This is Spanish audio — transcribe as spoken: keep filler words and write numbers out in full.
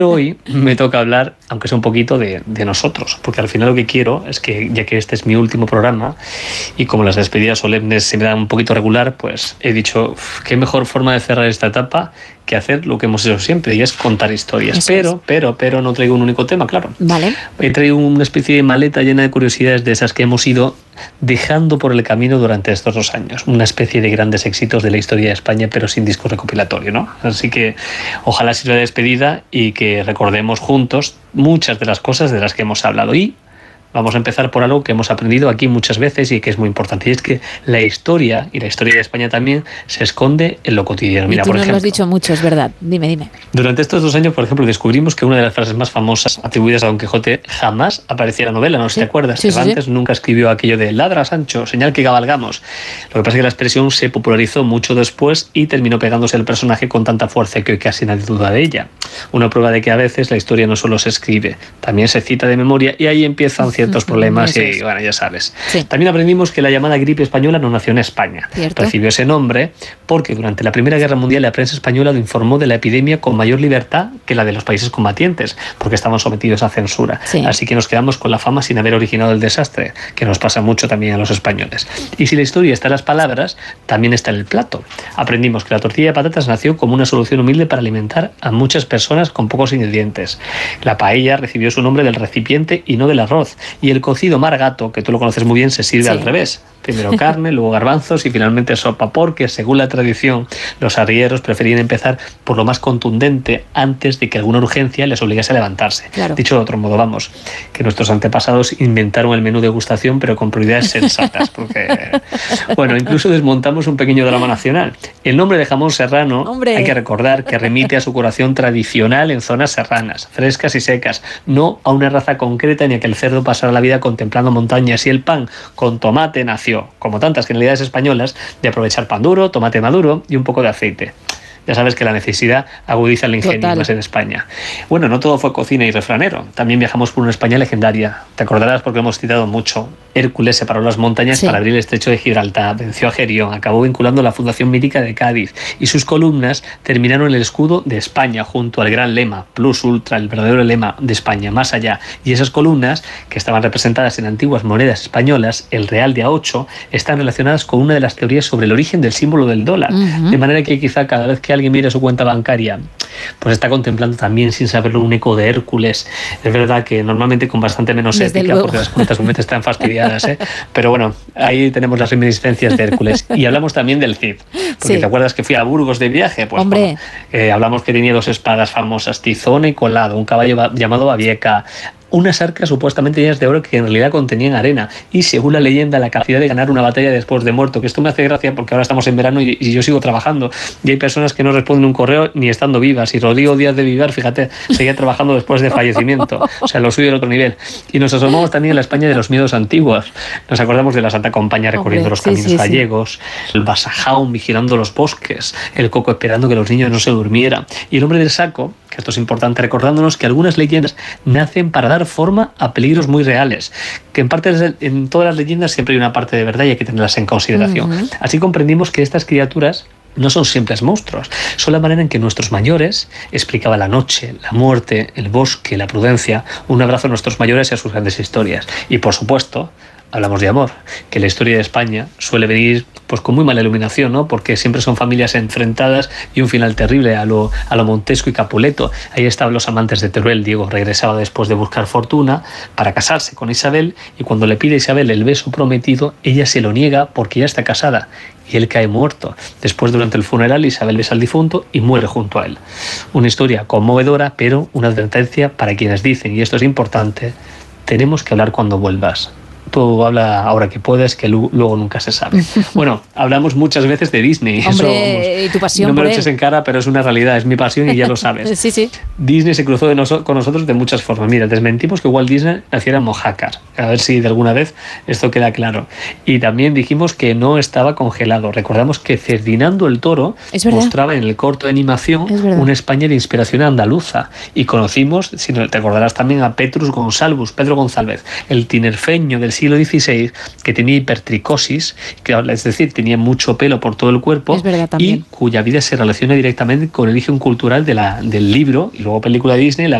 Hoy me toca hablar, aunque sea un poquito, de, de nosotros, porque al final lo que quiero es que, ya que este es mi último programa y como las despedidas solemnes se me dan un poquito regular, pues he dicho, qué mejor forma de cerrar esta etapa que hacer lo que hemos hecho siempre, y es contar historias. Eso pero, es. pero, pero no traigo un único tema, claro. Vale. He traído una especie de maleta llena de curiosidades de esas que hemos ido dejando por el camino durante estos dos años. Una especie de grandes éxitos de la historia de España, pero sin disco recopilatorio, ¿no? Así que ojalá sirva de despedida y que recordemos juntos muchas de las cosas de las que hemos hablado. Y vamos a empezar por algo que hemos aprendido aquí muchas veces y que es muy importante, y es que la historia, y la historia de España también, se esconde en lo cotidiano. Mira, y tú por nos ejemplo, lo has dicho mucho, es verdad. Dime, dime. Durante estos dos años, por ejemplo, descubrimos que una de las frases más famosas atribuidas a Don Quijote jamás aparecía en la novela, no sé si sí. te acuerdas. Sí, Cervantes sí, sí. nunca escribió aquello de ladra, Sancho, señal que cabalgamos. Lo que pasa es que la expresión se popularizó mucho después y terminó pegándose al personaje con tanta fuerza que hoy casi nadie duda de ella. Una prueba de que a veces la historia no solo se escribe, también se cita de memoria, y ahí empiezan ciertos problemas. Y bueno, ya sabes. Sí. También aprendimos que la llamada gripe española no nació en España. ¿Cierto? Recibió ese nombre porque durante la Primera Guerra Mundial la prensa española lo informó de la epidemia con mayor libertad que la de los países combatientes, porque estaban sometidos a censura. Sí. Así que nos quedamos con la fama sin haber originado el desastre, que nos pasa mucho también a los españoles. Y si la historia está en las palabras, también está en el plato. Aprendimos que la tortilla de patatas nació como una solución humilde para alimentar a muchas personas con pocos ingredientes. La paella recibió su nombre del recipiente y no del arroz. Y el cocido margato, que tú lo conoces muy bien, se sirve sí. al revés. Primero carne, luego garbanzos y finalmente sopa, porque según la tradición los arrieros preferían empezar por lo más contundente antes de que alguna urgencia les obligase a levantarse. Claro. Dicho de otro modo, vamos, que nuestros antepasados inventaron el menú degustación, pero con prioridades sensatas, porque, bueno, incluso desmontamos un pequeño drama nacional. El nombre de jamón serrano, ¡hombre!, hay que recordar que remite a su curación tradicional en zonas serranas, frescas y secas, no a una raza concreta ni a que el cerdo pasara la vida contemplando montañas, y el pan con tomate nació, como tantas generalidades españolas, de aprovechar pan duro, tomate maduro y un poco de aceite. Ya sabes que la necesidad agudiza el ingenio. Total. Más en España. Bueno, no todo fue cocina y refranero. También viajamos por una España legendaria. Te acordarás porque hemos citado mucho. Hércules separó las montañas sí. para abrir el estrecho de Gibraltar, venció a Gerión, acabó vinculando la fundación mítica de Cádiz, y sus columnas terminaron en el escudo de España junto al gran lema Plus Ultra, el verdadero lema de España, más allá. Y esas columnas, que estaban representadas en antiguas monedas españolas, el real de a ocho, están relacionadas con una de las teorías sobre el origen del símbolo del dólar. Uh-huh. De manera que quizá cada vez que alguien mira su cuenta bancaria, pues está contemplando también, sin saberlo, un eco de Hércules. Es verdad que normalmente con bastante menos Desde ética, luego. Porque las cuentas realmente están fastidiadas, ¿eh? Pero bueno, ahí tenemos las reminiscencias de Hércules. Y hablamos también del Cid, porque sí. ¿te acuerdas que fui a Burgos de viaje? Pues Hombre. Bueno, eh, hablamos que tenía dos espadas famosas, Tizón y Colado, un caballo llamado Babieca, unas arcas supuestamente llenas de oro que en realidad contenían arena, y según la leyenda la capacidad de ganar una batalla después de muerto, que esto me hace gracia porque ahora estamos en verano y, y yo sigo trabajando y hay personas que no responden un correo ni estando vivas, y Rodrigo Díaz de Vivar, fíjate, seguía trabajando después de fallecimiento, o sea, lo suyo del otro nivel. Y nos asomamos también a la España de los miedos antiguos, nos acordamos de la Santa Compañía recorriendo Hombre, los caminos sí, sí, gallegos, sí. el Basajaun vigilando los bosques, el Coco esperando que los niños no se durmieran, y el hombre del saco, que esto es importante, recordándonos que algunas leyendas nacen para dar forma a peligros muy reales, que en parte en todas las leyendas siempre hay una parte de verdad y hay que tenerlas en consideración. Uh-huh. Así comprendimos que estas criaturas no son simples monstruos, son la manera en que nuestros mayores explicaban la noche, la muerte, el bosque, la prudencia. Un abrazo a nuestros mayores y a sus grandes historias. Y por supuesto, hablamos de amor, que la historia de España suele venir pues con muy mala iluminación, ¿no? Porque siempre son familias enfrentadas y un final terrible a lo, a lo Montesco y Capuleto. Ahí estaban los amantes de Teruel. Diego regresaba después de buscar fortuna para casarse con Isabel, y cuando le pide a Isabel el beso prometido, ella se lo niega porque ya está casada y él cae muerto. Después, durante el funeral, Isabel besa al difunto y muere junto a él. Una historia conmovedora, pero una advertencia para quienes dicen, y esto es importante, tenemos que hablar cuando vuelvas. Tú habla ahora que puedes, que luego nunca se sabe. Bueno, hablamos muchas veces de Disney. Hombre, Eso, y tu pasión no me por lo eches él. en cara, pero es una realidad, es mi pasión y ya lo sabes. Sí, sí. Disney se cruzó de noso- con nosotros de muchas formas. Mira, desmentimos que Walt Disney naciera en Mojácar. A ver si de alguna vez esto queda claro. Y también dijimos que no estaba congelado. Recordamos que Ferdinando el Toro mostraba en el corto de animación una España de inspiración andaluza. Y conocimos, si no te acordarás, también a Petrus Gonsalvus, Pedro González, el tinerfeño del siglo siglo dieciséis que tenía hipertricosis, que, es decir, tenía mucho pelo por todo el cuerpo, es verdad, también. y cuya vida se relaciona directamente con el origen cultural de la, del libro y luego película de Disney, la